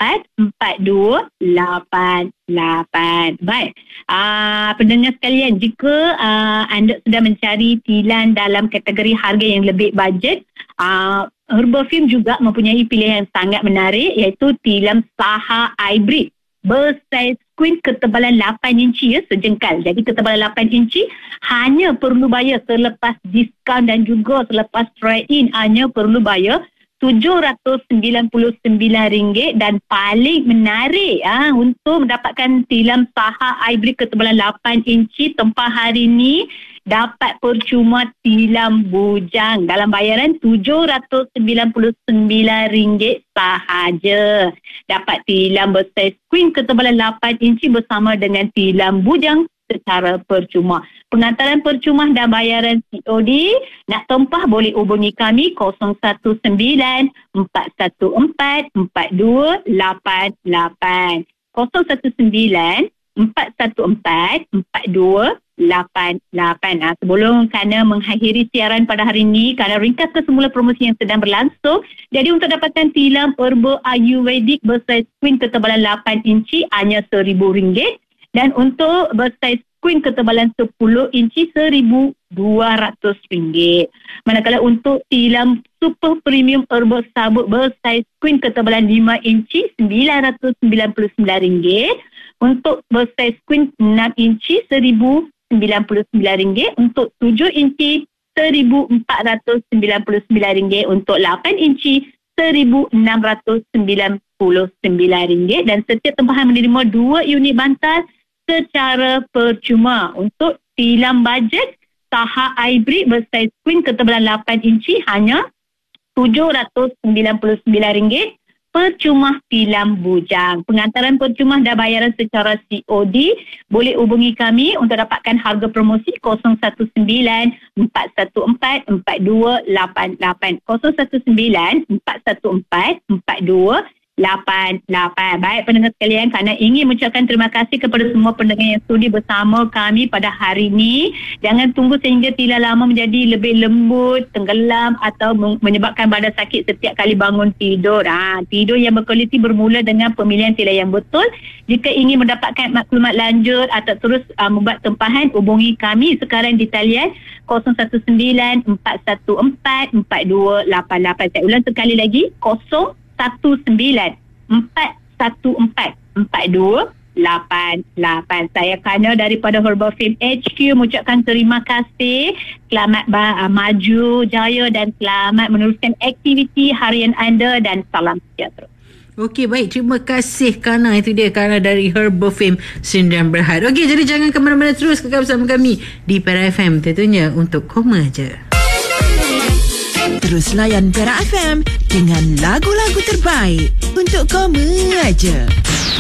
Baik. Pendengar sekalian, jika anda sedang mencari tilam dalam kategori harga yang lebih bajet, Herbafim juga mempunyai pilihan yang sangat menarik, iaitu tilam Saha Hybrid bersaiz queen ketebalan 8 inci sejengkal. Jadi ketebalan 8 inci hanya perlu bayar selepas diskaun dan juga selepas trade-in hanya perlu bayar RM799. Dan paling menarik untuk mendapatkan tilam Saha Hybrid ketebalan 8 inci tempah hari ini, dapat percuma tilam bujang dalam bayaran RM799 sahaja. Dapat tilam bersaiz queen ketebalan 8 inci bersama dengan tilam bujang secara percuma. Pengantaran percuma dan bayaran COD. Nak tempah boleh hubungi kami 019 414 4288. 019 414 4288. Sebelum kerana mengakhiri siaran pada hari ini, kerana ringkas kesemula promosi yang sedang berlangsung, jadi untuk dapatkan tilam Herba Ayurvedic bersaiz queen ketebalan 8 inci hanya RM1,000, dan untuk bersaiz queen ketebalan 10 inci RM1,200. Manakala untuk tilam super premium Herba sabut bersaiz queen ketebalan 5 inci RM999. Untuk bersaiz queen 6 inci RM1,099. Untuk 7 inci RM1,499. Untuk 8 inci RM1,699. Dan setiap tempahan menerima 2 unit bantal secara percuma. Untuk tilam bajet Saha Hybrid bersaiz queen ketebalan 8 inci hanya RM799. Percuma tilam bujang. Pengantaran percuma dan bayaran secara COD boleh hubungi kami untuk dapatkan harga promosi 019 414 4288. 019 414 4288. Baik pendengar sekalian, kerana ingin mengucapkan terima kasih kepada semua pendengar yang sudi bersama kami pada hari ini. Jangan tunggu sehingga tilam lama menjadi lebih lembut, tenggelam atau menyebabkan badan sakit setiap kali bangun tidur. Tidur yang berkualiti bermula dengan pemilihan tilam yang betul. Jika ingin mendapatkan maklumat lanjut atau terus membuat tempahan, hubungi kami sekarang di talian 019 414 4288. Saya ulang sekali lagi, 019 414 4288. Saya Kana daripada Herbafim HQ mengucapkan terima kasih. Selamat maju jaya dan selamat meneruskan aktiviti harian anda dan salam sejahtera. Okey, baik. Terima kasih Kana. Itu dia Kana dari Herbafim Sdn Bhd. Okey, jadi jangan ke mana-mana, terus kekal bersama kami di Perak FM, tentunya untuk Koma Je. Terus layan Perak FM dengan lagu-lagu terbaik untuk Koma Je.